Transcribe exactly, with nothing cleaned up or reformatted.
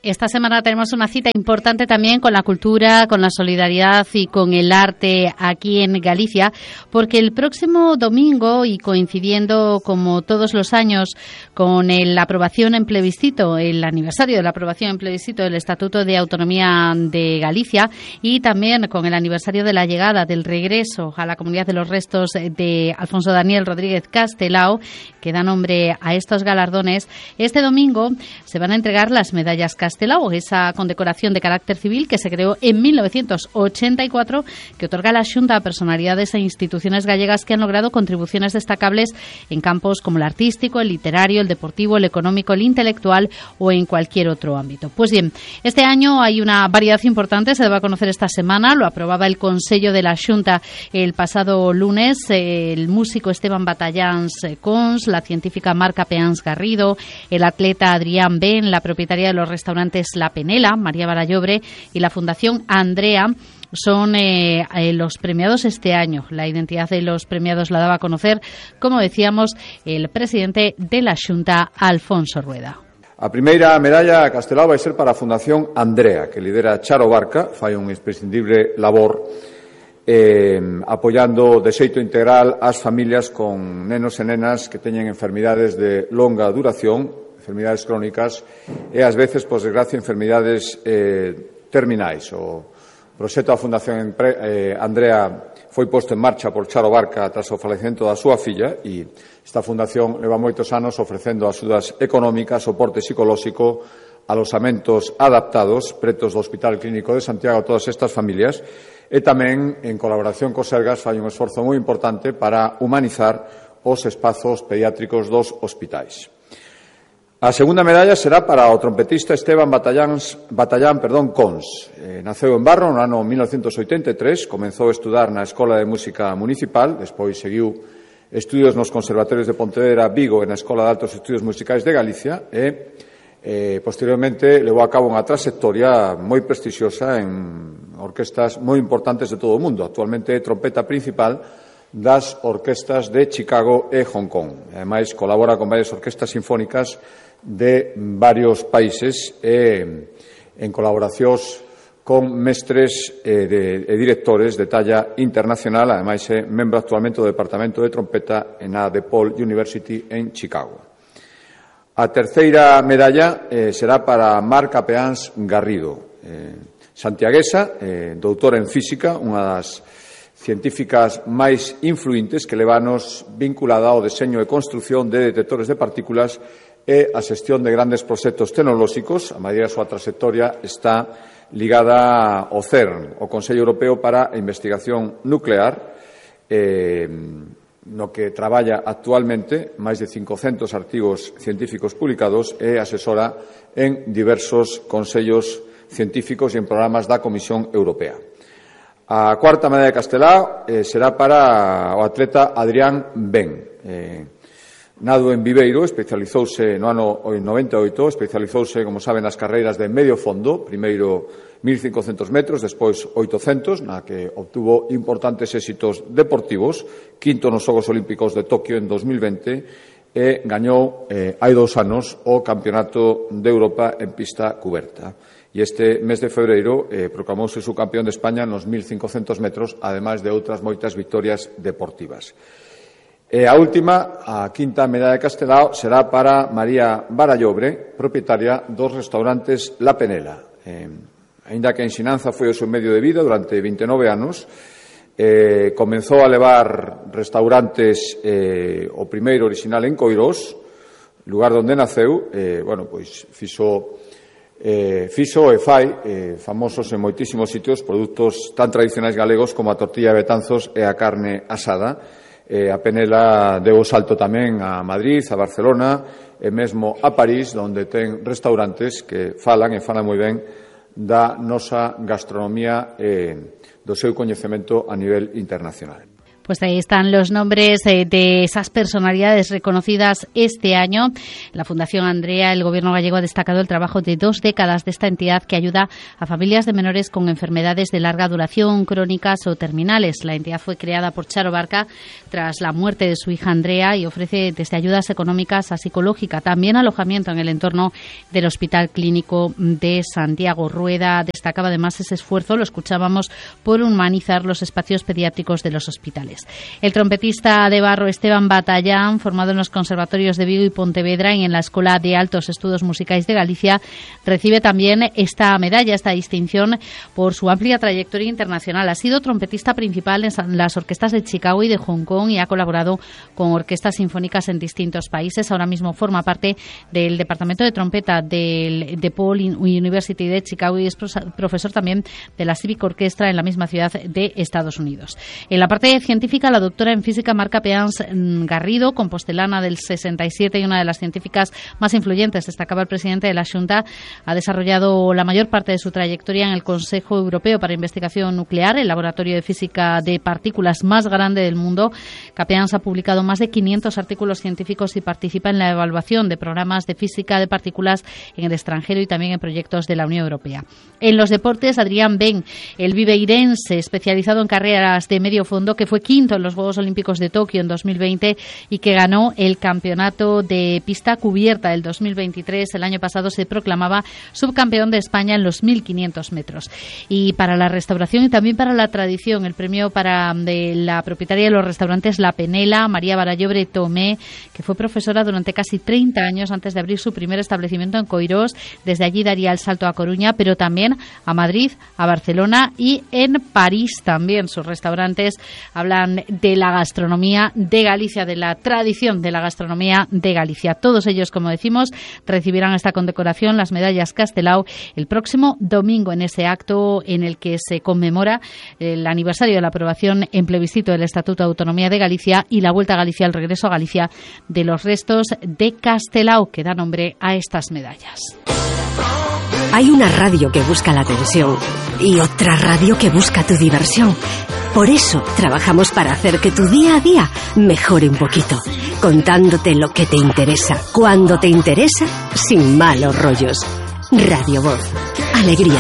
Esta semana tenemos una cita importante también con la cultura, con la solidaridad y con el arte aquí en Galicia, porque el próximo domingo, y coincidiendo como todos los años con la aprobación en plebiscito, el aniversario de la aprobación en plebiscito del Estatuto de Autonomía de Galicia, y también con el aniversario de la llegada del regreso a la Comunidad de los Restos de Alfonso Daniel Rodríguez Castelao, que da nombre a estos galardones, este domingo se van a entregar las medallas Castelao, esa condecoración de carácter civil que se creó en mil novecientos ochenta y cuatro, que otorga la Xunta a personalidades e instituciones gallegas que han logrado contribuciones destacables en campos como el artístico, el literario, el deportivo, el económico, el intelectual o en cualquier otro ámbito. Pues bien, este año hay una variedad importante, se va a conocer esta semana, lo aprobaba el Consello de la Xunta el pasado lunes, el músico Esteban Batallans Cons, la científica Marca Peáns Garrido, el atleta Adrián Ben, la propietaria de los restaurantes La Penela, María Barallobre, y la Fundación Andrea son eh, eh, los premiados este año. La identidad de los premiados la daba a conocer, como decíamos, el presidente de la Xunta, Alfonso Rueda. A primeira medalla a Castelao vai ser para a Fundación Andrea, que lidera Charo Barca, fai un imprescindible labor eh, apoiando de xeito integral as familias con nenos e nenas que teñen enfermidades de longa duración, enfermidades crónicas e, ás veces, por desgracia, enfermidades eh, terminais. O proxecto da Fundación eh, Andrea foi posto en marcha por Charo Barca tras o falecemento da súa filla, e esta fundación leva moitos anos ofrecendo axudas económicas, soporte psicolóxico, alosamentos adaptados pretos do Hospital Clínico de Santiago a todas estas familias, e tamén, en colaboración co Sergas, fai un esforzo moi importante para humanizar os espazos pediátricos dos hospitais. A segunda medalla será para o trompetista Esteban Batallans, Batallán perdón, Cons. Eh, naceu en Barro no ano mil novecientos oitenta e tres, comenzou a estudar na Escola de Música Municipal, despois seguiu estudios nos Conservatorios de Pontevedra, Vigo e na Escola de Altos Estudios Musicais de Galicia e, eh, posteriormente, levou a cabo unha trayectoria moi prestixiosa en orquestas moi importantes de todo o mundo. Actualmente é trompeta principal das orquestas de Chicago e Hong Kong. Ademais, colabora con varias orquestas sinfónicas de varios países e en colaboracións con mestres e, de, e directores de talla internacional. Ademais, é membro actualmente do Departamento de Trompeta en a DePaul University en Chicago. A terceira medalla eh, será para Marca Peáns Garrido, eh, santiaguesa, eh, doutora en física, unha das científicas máis influentes que levanos vinculada ao deseño e construción de detectores de partículas e a xestión de grandes proxectos tecnolóxicos. A maioría da súa trayectoria está ligada ao CERN, o Consello Europeo para a Investigación Nuclear, eh, no que traballa actualmente máis de cincocentos artigos científicos publicados e asesora en diversos consellos científicos e en programas da Comisión Europea. A cuarta medalla de Castelao eh, será para o atleta Adrián Ben. Eh, Nado en Viveiro, especializouse no ano noventa e oito, especializouse, como saben, nas carreiras de medio fondo, primeiro mil cincocentos metros, despois oitocentos, na que obtuvo importantes éxitos deportivos, quinto nos Xogos Olímpicos de Tokio en dos mil vinte, e gañou eh, hai dous anos o Campeonato de Europa en pista cuberta. E este mes de febreiro eh, proclamouse su campeón de España nos mil cincocentos metros, ademais de outras moitas victorias deportivas. E a última, a quinta medalla de Castelao, será para María Barallobre, propietaria dos restaurantes La Penela. Eh, aínda que a ensinanza foi o seu medio de vida durante vinte e nove anos, eh, comenzou a levar restaurantes, eh, o primeiro original en Coirós, lugar onde naceu, eh, bueno, pois fixo Eh, fixo e fai eh, famosos en moitísimos sitios produtos tan tradicionais galegos como a tortilla de Betanzos e a carne asada. Eh, a Penela deu o salto tamén a Madrid, a Barcelona e mesmo a París, onde ten restaurantes que falan e falan moi ben da nosa gastronomía e do seu coñecemento a nivel internacional. Pues ahí están los nombres eh, de esas personalidades reconocidas este año. La Fundación Andrea, el Gobierno gallego ha destacado el trabajo de dos décadas de esta entidad que ayuda a familias de menores con enfermedades de larga duración, crónicas o terminales. La entidad fue creada por Charo Barca tras la muerte de su hija Andrea y ofrece desde ayudas económicas a psicológica, también alojamiento en el entorno del Hospital Clínico de Santiago. Rueda destacaba además ese esfuerzo, lo escuchábamos, por humanizar los espacios pediátricos de los hospitales. El trompetista de barro Esteban Batallán, formado en los conservatorios de Vigo y Pontevedra y en la Escuela de Altos Estudos Musicais de Galicia, recibe también esta medalla, esta distinción, por su amplia trayectoria internacional. Ha sido trompetista principal en las orquestas de Chicago y de Hong Kong y ha colaborado con orquestas sinfónicas en distintos países. Ahora mismo forma parte del departamento de trompeta del DePaul University de Chicago y es profesor también de la Civic Orchestra en la misma ciudad de Estados Unidos. En la parte científica, la doctora en física Marca Peans Garrido, compostelana del sesenta y siete y una de las científicas más influyentes, destacaba el presidente de la Xunta, ha desarrollado la mayor parte de su trayectoria en el Consejo Europeo para Investigación Nuclear, el laboratorio de física de partículas más grande del mundo. Capeans ha publicado más de quinientos artículos científicos y participa en la evaluación de programas de física de partículas en el extranjero y también en proyectos de la Unión Europea. En los deportes, Adrián Ben, el viveirense especializado en carreras de medio fondo, que fue quinto en los Juegos Olímpicos de Tokio en dos mil veinte y que ganó el campeonato de pista cubierta del dos mil veintitrés. El año pasado se proclamaba subcampeón de España en los mil quinientos metros. Y para la restauración y también para la tradición, el premio para de la propietaria de los restaurantes La Penela, María Barallobre Tomé, que fue profesora durante casi treinta años antes de abrir su primer establecimiento en Coirós. Desde allí daría el salto a Coruña, pero también a Madrid, a Barcelona y en París también. Sus restaurantes hablan de la gastronomía de Galicia, de la tradición de la gastronomía de Galicia. Todos ellos, como decimos, recibirán esta condecoración, las medallas Castelao, el próximo domingo en ese acto en el que se conmemora el aniversario de la aprobación en plebiscito del Estatuto de Autonomía de Galicia y la vuelta a Galicia, el regreso a Galicia de los restos de Castelao, que da nombre a estas medallas. Hay una radio que busca la atención y otra radio que busca tu diversión. Por eso trabajamos para hacer que tu día a día mejore un poquito, contándote lo que te interesa, cuando te interesa, sin malos rollos. Radio Voz, alegría